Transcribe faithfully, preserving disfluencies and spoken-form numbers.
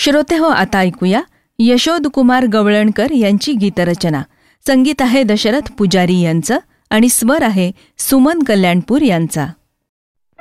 श्रोते हो, आता ऐकूया यशोदकुमार गवळणकर यांची गीतरचना. संगीत आहे दशरथ पुजारी यांचं आणि स्वर आहे सुमन कल्याणपूर यांचा.